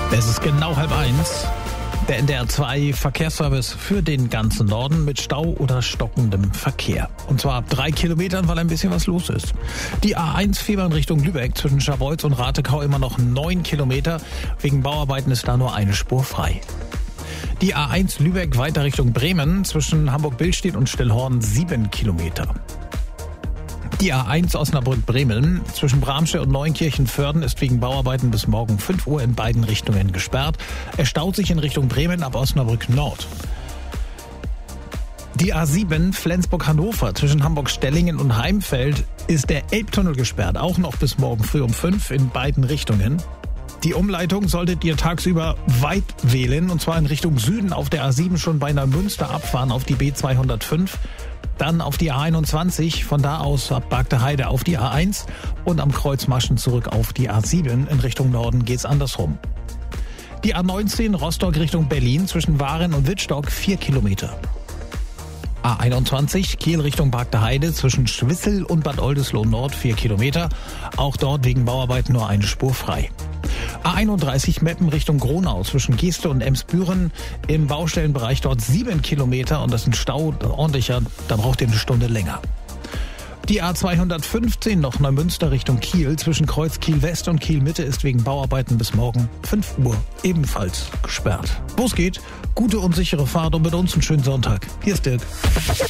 Es ist genau 12:30. Der NDR 2 Verkehrsservice für den ganzen Norden mit Stau oder stockendem Verkehr. Und zwar ab 3 Kilometern, weil ein bisschen was los ist. Die A1 Fehmarn in Richtung Lübeck zwischen Scharbeutz und Ratekau immer noch 9 Kilometer. Wegen Bauarbeiten ist da nur eine Spur frei. Die A1 Lübeck weiter Richtung Bremen zwischen Hamburg-Billstedt und Stillhorn 7 Kilometer. Die A1 Osnabrück-Bremen zwischen Bramstedt und Neunkirchen-Vörden ist wegen Bauarbeiten bis morgen 5 Uhr in beiden Richtungen gesperrt. Es staut sich in Richtung Bremen ab Osnabrück Nord. Die A7 Flensburg-Hannover zwischen Hamburg-Stellingen und Heimfeld ist der Elbtunnel gesperrt, auch noch bis morgen früh um 5 in beiden Richtungen. Die Umleitung solltet ihr tagsüber weit wählen, und zwar in Richtung Süden auf der A7 schon bei Neumünster abfahren auf die B205. Dann auf die A21, von da aus ab Bargteheide auf die A1 und am Kreuz Maschen zurück auf die A7. In Richtung Norden geht's andersrum. Die A19 Rostock Richtung Berlin zwischen Waren und Wittstock 4 Kilometer. A21 Kiel Richtung Bargteheide zwischen Schwissel und Bad Oldesloe Nord 4 Kilometer. Auch dort wegen Bauarbeiten nur eine Spur frei. A31 Meppen Richtung Gronau zwischen Geeste und Emsbüren im Baustellenbereich dort 7 Kilometer und das ist ein Stau ordentlicher, da braucht ihr eine Stunde länger. Die A215 noch Neumünster Richtung Kiel zwischen Kreuz Kiel West und Kiel Mitte ist wegen Bauarbeiten bis morgen 5 Uhr ebenfalls gesperrt. Wo es geht, gute und sichere Fahrt und mit uns einen schönen Sonntag. Hier ist Dirk.